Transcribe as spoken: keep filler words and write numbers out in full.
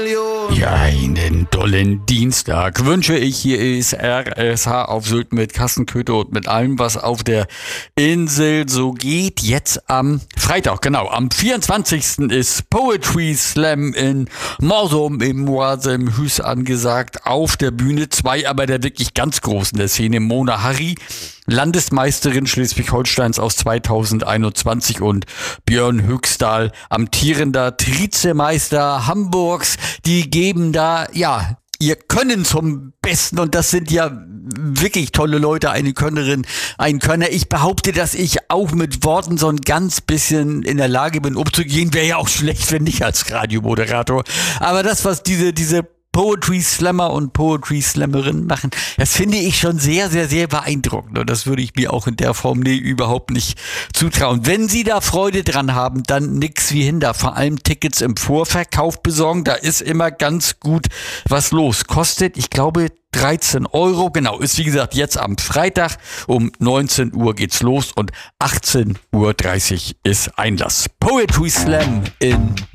Ja, einen tollen Dienstag wünsche ich. Hier ist R S H auf Sylt mit Kassenköter und mit allem, was auf der Insel so geht. Jetzt am Freitag, genau, am vierundzwanzigsten ist Poetry Slam in Morsum im Moasem Hüs angesagt. Auf der Bühne zwei aber der wirklich ganz Großen der Szene. Mona Harry, Landesmeisterin Schleswig-Holsteins aus zweitausendeinundzwanzig, und Björn Höchstahl, amtierender Vizemeister Hamburgs. Die geben da, ja, ihr Können zum Besten, und das sind ja wirklich tolle Leute, eine Könnerin, ein Könner. Ich behaupte, dass ich auch mit Worten so ein ganz bisschen in der Lage bin, umzugehen. Wäre ja auch schlecht, wenn nicht als Radiomoderator. Aber das, was diese, diese Poetry Slammer und Poetry Slammerinnen machen, das finde ich schon sehr, sehr, sehr beeindruckend. Und das würde ich mir auch in der Form nee, überhaupt nicht zutrauen. Wenn Sie da Freude dran haben, dann nix wie hinter. Vor allem Tickets im Vorverkauf besorgen. Da ist immer ganz gut was los. Kostet, ich glaube, dreizehn Euro. Genau, ist wie gesagt jetzt am Freitag um neunzehn Uhr geht's los und achtzehn Uhr dreißig ist Einlass. Poetry Slam in